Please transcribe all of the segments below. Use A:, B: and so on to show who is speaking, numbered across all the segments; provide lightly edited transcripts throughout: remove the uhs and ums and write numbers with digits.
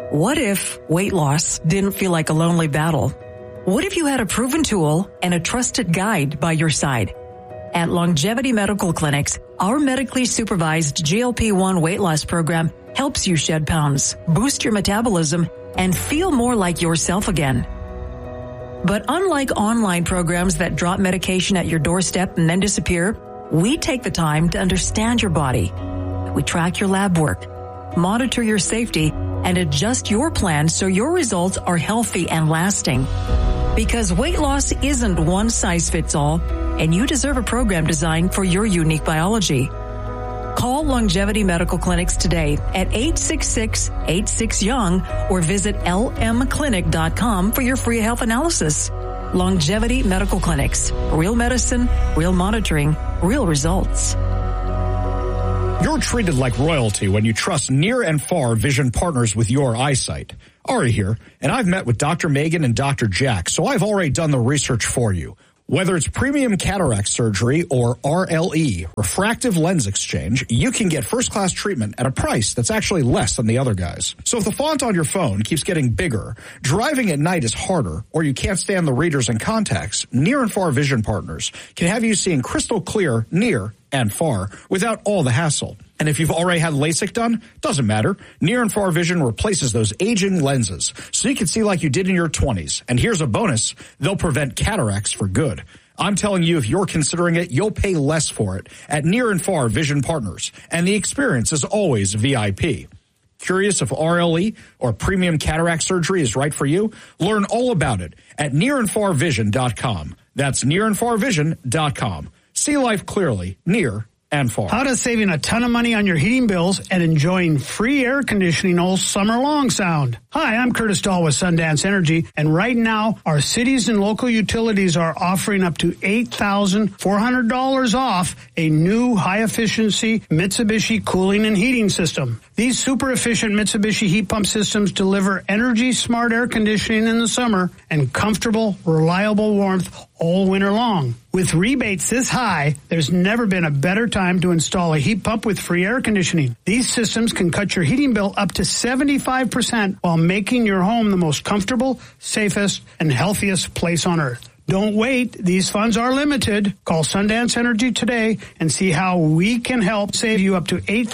A: What if weight loss didn't feel like a lonely battle? What if you had a proven tool and a trusted guide by your side? At Longevity Medical Clinics, our medically supervised GLP-1 weight loss program helps you shed pounds, boost your metabolism, and feel more like yourself again. But unlike online programs that drop medication at your doorstep and then disappear, we take the time to understand your body. We track your lab work, monitor your safety, and adjust your plan so your results are healthy and lasting. Because weight loss isn't one size fits all, and you deserve a program designed for your unique biology. Call Longevity Medical Clinics today at 866-86-YOUNG or visit lmclinic.com for your free health analysis. Longevity Medical Clinics. Real medicine, real monitoring, real results.
B: You're treated like royalty when you trust near and far vision partners with your eyesight. Ari here, and I've met with Dr. Megan and Dr. Jack, so I've already done the research for you. Whether it's premium cataract surgery or RLE, refractive lens exchange, you can get first-class treatment at a price that's actually less than the other guys. So if the font on your phone keeps getting bigger, driving at night is harder, or you can't stand the readers and contacts, Near and Far Vision Partners can have you seeing crystal clear near and far without all the hassle. And if you've already had LASIK done, doesn't matter. Near and Far Vision replaces those aging lenses so you can see like you did in your 20s. And here's a bonus. They'll prevent cataracts for good. I'm telling you, if you're considering it, you'll pay less for it at Near and Far Vision Partners. And the experience is always VIP. Curious if RLE or premium cataract surgery is right for you? Learn all about it at nearandfarvision.com. That's nearandfarvision.com. See life clearly, near and far.
C: How does saving a ton of money on your heating bills and enjoying free air conditioning all summer long sound? Hi, I'm Curtis Dahl with Sundance Energy, and right now, our cities and local utilities are offering up to $8,400 off a new high-efficiency Mitsubishi cooling and heating system. These super-efficient Mitsubishi heat pump systems deliver energy-smart air conditioning in the summer and comfortable, reliable warmth all winter long. With rebates this high, there's never been a better time to install a heat pump with free air conditioning. These systems can cut your heating bill up to 75% while making your home the most comfortable, safest, and healthiest place on earth. Don't wait. These funds are limited. Call Sundance Energy today and see how we can help save you up to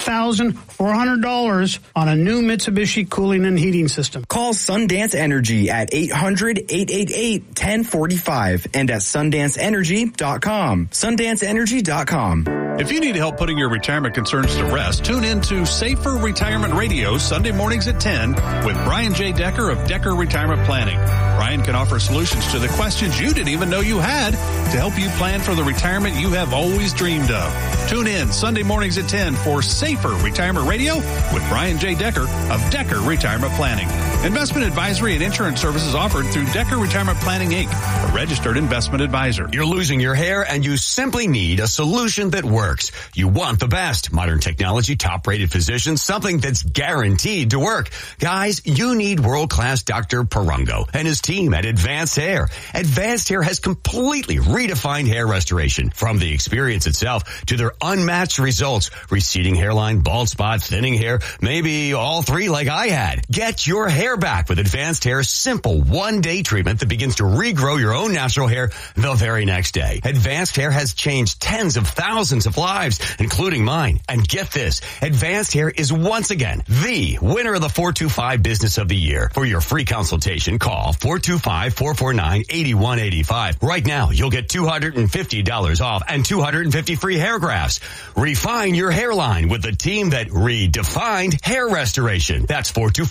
C: $8,400 on a new Mitsubishi cooling and heating system.
D: Call Sundance Energy at 800-888-1045 and at sundanceenergy.com. Sundanceenergy.com.
E: If you need help putting your retirement concerns to rest, tune in to Safer Retirement Radio Sunday mornings at 10 with Brian J. Decker of Decker Retirement Planning. Brian can offer solutions to the questions you didn't even know you had to help you plan for the retirement you have always dreamed of. Tune in Sunday mornings at 10 for Safer Retirement Radio with Brian J. Decker of Decker Retirement Planning. Investment advisory and insurance services offered through Decker Retirement Planning, Inc., a registered investment advisor.
F: You're losing your hair and you simply need a solution that works. You want the best. Modern technology, top-rated physicians, something that's guaranteed to work. Guys, you need world-class Dr. Perungo and his team at Advanced Hair. Advanced Hair has completely redefined hair restoration. From the experience itself to their unmatched results. Receding hairline, bald spot, thinning hair, maybe all three like I had. Get your hair back with Advanced Hair's simple one-day treatment that begins to regrow your own natural hair the very next day. Advanced Hair has changed tens of thousands of lives, including mine. And get this, Advanced Hair is once again the winner of the 425 Business of the Year. For your free consultation, call 425-449-8185. Right now, you'll get $250 off and 250 free hair grafts. Refine your hairline with the team that redefined hair restoration. That's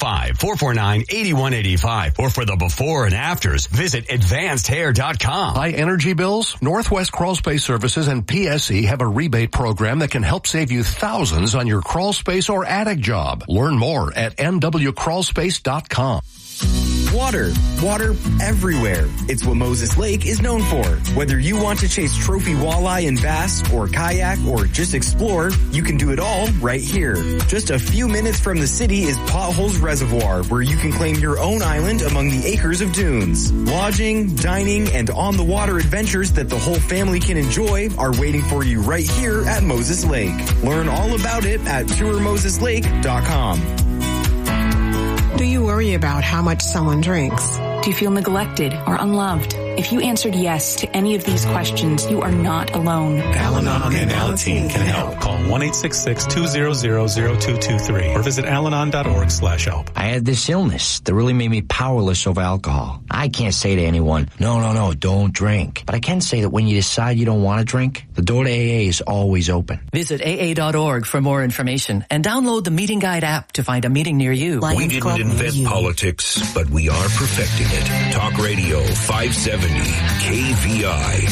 F: 425-449-8185. Or for the before and afters, visit advancedhair.com.
G: High energy bills? Northwest Crawl Space Services and PSE have a rebate program that can help save you thousands on your crawl space or attic job. Learn more at nwcrawlspace.com.
D: Water everywhere. It's what Moses Lake is known for. Whether you want to chase trophy walleye and bass or kayak or just explore, you can do it all right here. Just a few minutes from the city is Potholes Reservoir, where you can claim your own island among the acres of dunes. Lodging, dining, and on-the-water adventures that the whole family can enjoy are waiting for you right here at Moses Lake. Learn all about it at tourmoseslake.com.
H: Do you worry about how much someone drinks?
I: Do you feel neglected or unloved? If you answered yes to any of these questions, you are not alone.
J: Al-Anon and Alateen can help. Call 1-866-200-0223 or visit alanon.org/help.
K: I had this illness that really made me powerless over alcohol. I can't say to anyone, no, don't drink. But I can say that when you decide you don't want to drink, the door to AA is always open.
L: Visit AA.org for more information and download the Meeting Guide app to find a meeting near you.
M: We didn't invent politics, but we are perfecting it. Talk Radio 570 KVI.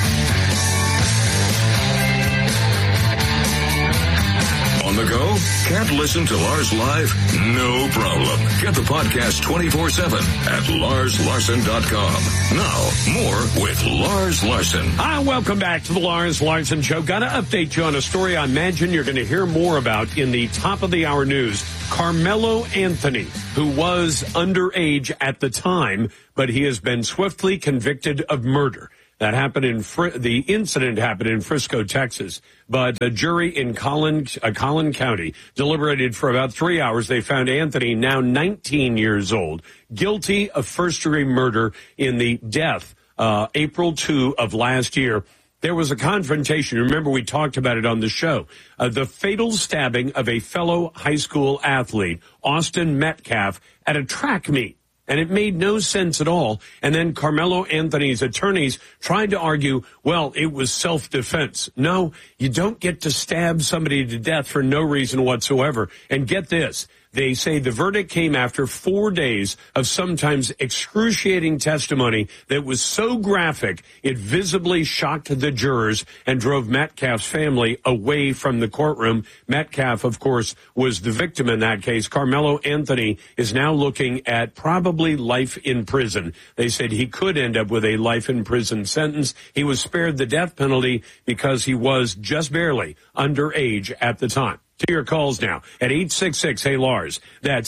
M: On the go? Can't listen to Lars live? No problem. Get the podcast 24/7 at LarsLarson.com. Now, more with Lars Larson.
N: Hi, welcome back to the Lars Larson Show. Got to update you on a story I imagine you're going to hear more about in the top of the hour news. Carmelo Anthony, who was underage at the time, but he has been swiftly convicted of murder. That happened the incident happened in Frisco, Texas. But a jury in Collin County deliberated for about 3 hours. They found Anthony, now 19 years old, guilty of first-degree murder in the death, April 2 of last year. There was a confrontation. Remember, we talked about it on the show. The fatal stabbing of a fellow high school athlete, Austin Metcalf, at a track meet. And it made no sense at all. And then Carmelo Anthony's attorneys tried to argue, well, it was self-defense. No, you don't get to stab somebody to death for no reason whatsoever. And get this. They say the verdict came after 4 days of sometimes excruciating testimony that was so graphic it visibly shocked the jurors and drove Metcalf's family away from the courtroom. Metcalf, of course, was the victim in that case. Carmelo Anthony is now looking at probably life in prison. They said he could end up with a life in prison sentence. He was spared the death penalty because he was just barely underage at the time. To your calls now at 866-HEY-LARS. That's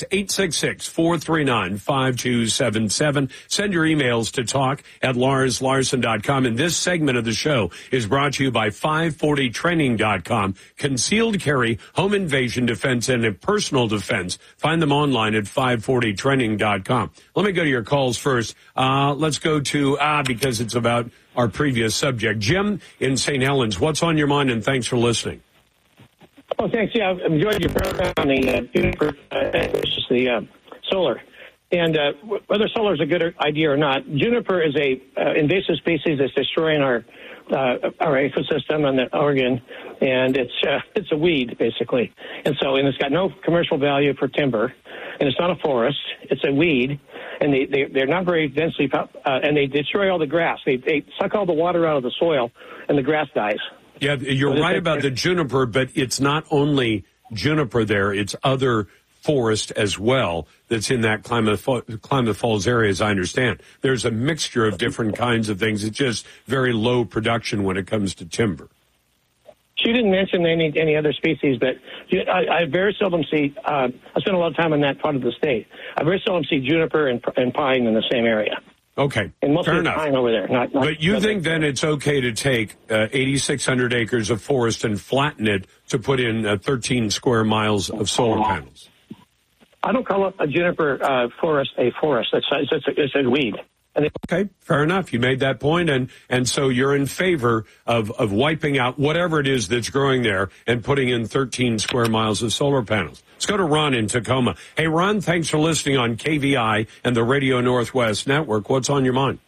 N: 866-439-5277. Send your emails to talk@LarsLarson.com. And this segment of the show is brought to you by 540training.com. Concealed carry, home invasion defense, and personal defense. Find them online at 540training.com. Let me go to your calls first. Let's go to, because it's about our previous subject. Jim in St. Helens, what's on your mind? And thanks for listening.
O: Oh, thanks. Yeah, I've enjoyed your program on the juniper versus the solar. And whether solar is a good idea or not, juniper is a invasive species that's destroying our ecosystem in Oregon, and it's a weed basically. And it's got no commercial value for timber, and it's not a forest. It's a weed, and they're not very densely and they destroy all the grass. They suck all the water out of the soil, and the grass dies.
N: Yeah, you're right about the juniper, but it's not only juniper there. It's other forest as well that's in that Klamath Falls area, as I understand. There's a mixture of different kinds of things. It's just very low production when it comes to timber.
O: She didn't mention any other species, but I very seldom see, I spend a lot of time in that part of the state. I very seldom see juniper and pine in the same area.
N: Okay,
O: and most
N: fair
O: of the
N: enough.
O: pine over there.
N: But you think then it's okay to take 8,600 acres of forest and flatten it to put in 13 square miles of solar panels?
O: I don't call a juniper forest a forest. It's a weed.
N: Okay, fair enough. You made that point, and so you're in favor of wiping out whatever it is that's growing there and putting in 13 square miles of solar panels. Let's go to Ron in Tacoma. Hey, Ron, thanks for listening on KVI and the Radio Northwest Network. What's on your mind?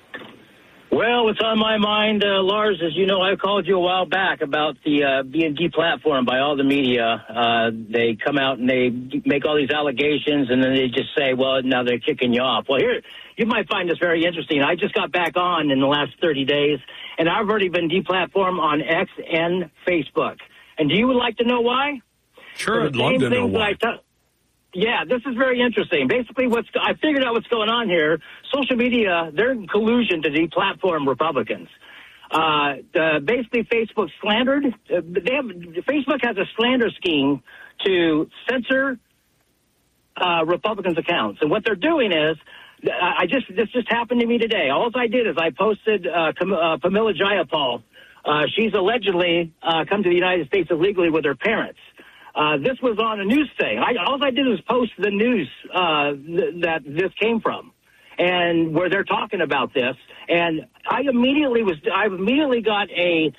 P: Well, what's on my mind, Lars, is, I called you a while back about the being deplatformed by all the media. They come out and they make all these allegations, and then they just say, well, now they're kicking you off. Well, here, you might find this very interesting. I just got back on in the last 30 days, and I've already been deplatformed on X and Facebook. And do you like to know why?
N: Sure, I'd love to know why.
P: Yeah, this is very interesting. Basically, I figured out what's going on here. Social media, they're in collusion to deplatform Republicans. Basically, Facebook slandered. Facebook has a slander scheme to censor Republicans' accounts, and what they're doing is, this just happened to me today. All I did is I posted Pamela Jayapal. She's allegedly come to the United States illegally with her parents. This was on a news thing. All I did was post the news that this came from, and where they're talking about this. And I immediately got a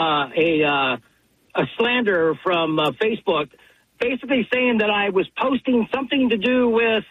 P: slander from Facebook, basically saying that I was posting something to do with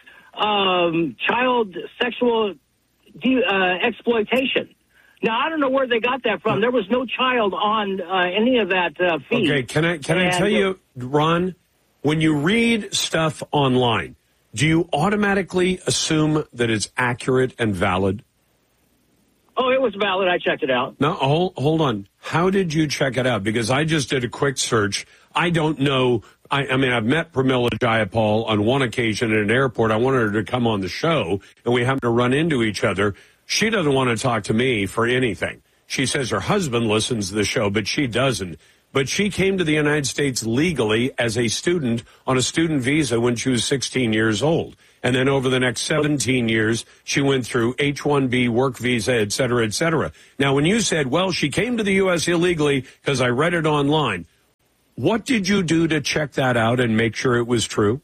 P: child sexual exploitation. Now, I don't know where they got that from. There was no child on any of that feed.
N: Okay, can I tell you, Ron, when you read stuff online, do you automatically assume that it's accurate and valid?
P: Oh, it was valid. I checked it out.
N: No, hold on. How did you check it out? Because I just did a quick search. I don't know. I mean, I've met Pramila Jayapal on one occasion at an airport. I wanted her to come on the show, and we happened to run into each other. She doesn't want to talk to me for anything. She says her husband listens to the show, but she doesn't. But she came to the United States legally as a student on a student visa when she was 16 years old. And then over the next 17 years, she went through H-1B, work visa, et cetera, et cetera. Now, when you said, well, she came to the U.S. illegally because I read it online, what did you do to check that out and make sure it was true?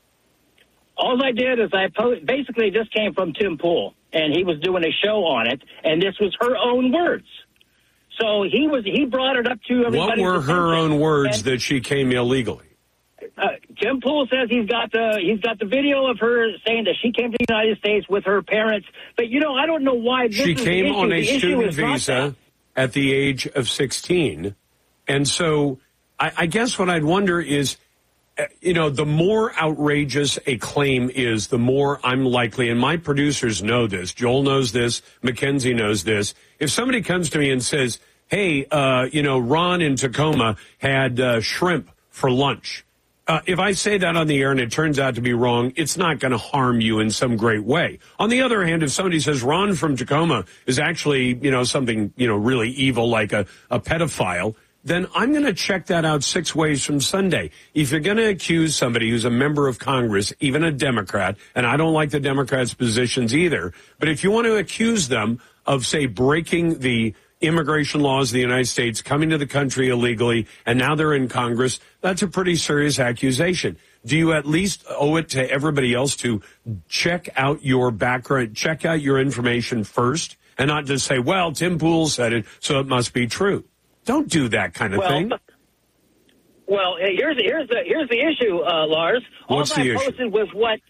P: All I did is basically this came from Tim Pool, and he was doing a show on it, and this was her own words. So he brought it up to everybody.
N: What were her own words that she came illegally?
P: Tim Pool says he's got the video of her saying that she came to the United States with her parents. But, I don't know why this
N: she
P: is
N: came
P: the issue.
N: on a
P: the
N: student visa at the age of 16. And so I guess what I'd wonder is, the more outrageous a claim is, the more I'm likely, and my producers know this, Joel knows this, Mackenzie knows this, if somebody comes to me and says, hey, Ron in Tacoma had shrimp for lunch. If I say that on the air and it turns out to be wrong, it's not going to harm you in some great way. On the other hand, if somebody says Ron from Tacoma is actually, something, really evil like a pedophile, then I'm going to check that out 6 ways from Sunday. If you're going to accuse somebody who's a member of Congress, even a Democrat, and I don't like the Democrats' positions either, but if you want to accuse them of, say, breaking the immigration laws of the United States, coming to the country illegally, and now they're in Congress, that's a pretty serious accusation. Do you at least owe it to everybody else to check out your background, check out your information first, and not just say, well, Tim Pool said it, so it must be true? Don't do that kind of thing.
P: Well, here's the issue, Lars.
N: What's the issue?
P: All I posted was what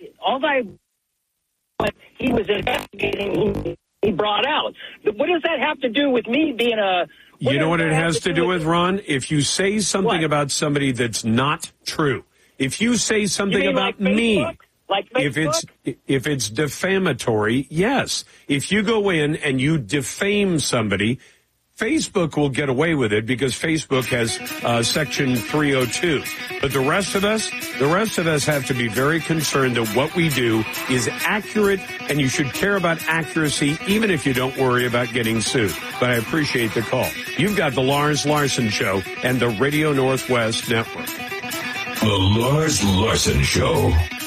P: he was investigating. He brought out. What does that have to do with me being a?
N: You know what it has to do with, Ron? If you say something about somebody that's not true, if you say something about me.
P: Like Facebook?
N: If it's defamatory, yes. If you go in and you defame somebody, Facebook will get away with it because Facebook has Section 302. But the rest of us have to be very concerned that what we do is accurate, and you should care about accuracy even if you don't worry about getting sued. But I appreciate the call. You've got the Lars Larson Show and the Radio Northwest Network.
M: The Lars Larson Show.